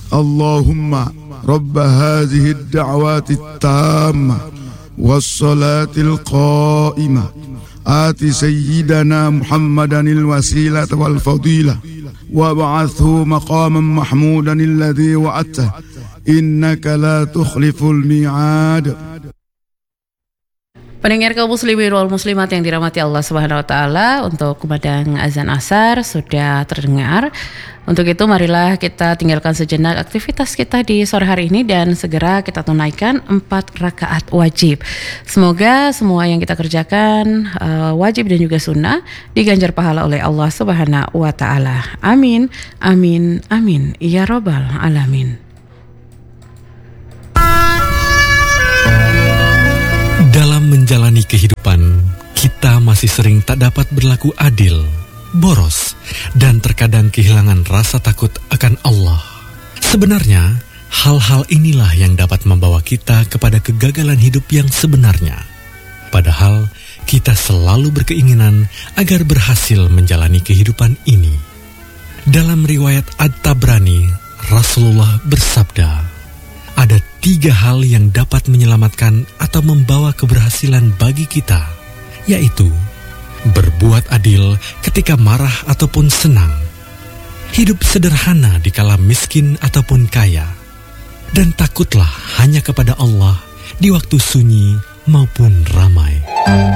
Allahumma rabb hadhihi ad-da'wati at-tammah was-salatil qa'imah ati sayyidana Muhammadanil wasilata wal fadilah wa ba'athu maqaman mahmudan alladhi wa'adta innaka la tukhliful mi'ad. Pendengar kaum muslimin wal muslimat yang dirahmati Allah Subhanahu wa taala, untuk kumandang azan asar sudah terdengar. Untuk itu marilah kita tinggalkan sejenak aktivitas kita di sore hari ini dan segera kita tunaikan 4 rakaat wajib. Semoga semua yang kita kerjakan wajib dan juga sunnah diganjar pahala oleh Allah Subhanahu wa taala. Amin. Amin. Amin. Ya rabbal alamin. Dalam menjalani kehidupan, kita masih sering tak dapat berlaku adil, boros, dan terkadang kehilangan rasa takut akan Allah. Sebenarnya, hal-hal inilah yang dapat membawa kita kepada kegagalan hidup yang sebenarnya. Padahal, kita selalu berkeinginan agar berhasil menjalani kehidupan ini. Dalam riwayat At-Tabrani, Rasulullah bersabda, ada 3 hal yang dapat menyelamatkan atau membawa keberhasilan bagi kita, yaitu berbuat adil ketika marah ataupun senang, hidup sederhana dikala miskin ataupun kaya, dan takutlah hanya kepada Allah di waktu sunyi maupun ramai.